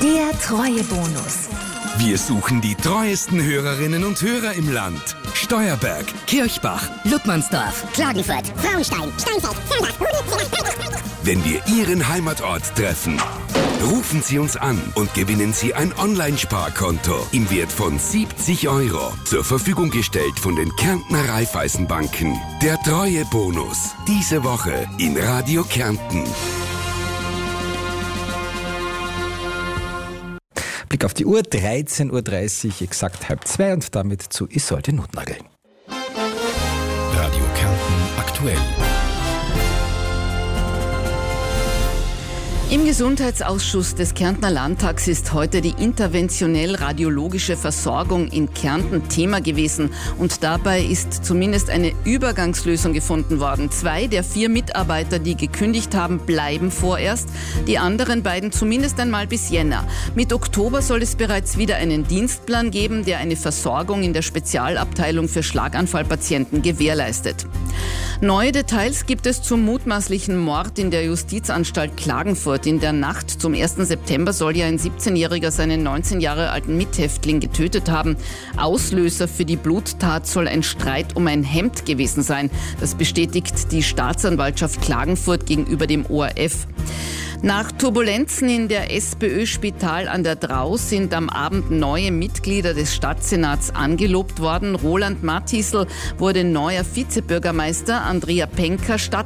Der Treuebonus. Wir suchen die treuesten Hörerinnen und Hörer im Land. Steuerberg, Kirchbach, Luttmannsdorf, Klagenfurt, Frauenstein, Steinfeld, Sandach. Wenn wir Ihren Heimatort treffen, rufen Sie uns an und gewinnen Sie ein Online-Sparkonto im Wert von 70 €. Zur Verfügung gestellt von den Kärntner Raiffeisenbanken. Der Treuebonus. Diese Woche in Radio Kärnten. Blick auf die Uhr, 13:30 Uhr, exakt 1:30 und damit zu Isolde Notnagel. Radio Kärnten aktuell. Im Gesundheitsausschuss des Kärntner Landtags ist heute die interventionell-radiologische Versorgung in Kärnten Thema gewesen. Und dabei ist zumindest eine Übergangslösung gefunden worden. 2 der 4 Mitarbeiter, die gekündigt haben, bleiben vorerst. Die anderen beiden zumindest einmal bis Jänner. Mit Oktober soll es bereits wieder einen Dienstplan geben, der eine Versorgung in der Spezialabteilung für Schlaganfallpatienten gewährleistet. Neue Details gibt es zum mutmaßlichen Mord in der Justizanstalt Klagenfurt. In der Nacht zum 1. September soll ja ein 17-Jähriger seinen 19 Jahre alten Mithäftling getötet haben. Auslöser für die Bluttat soll ein Streit um ein Hemd gewesen sein. Das bestätigt die Staatsanwaltschaft Klagenfurt gegenüber dem ORF. Nach Turbulenzen in der SPÖ Spital an der Drau sind am Abend neue Mitglieder des Stadtsenats angelobt worden. Roland Matthiesl wurde neuer Vizebürgermeister, Andrea Penker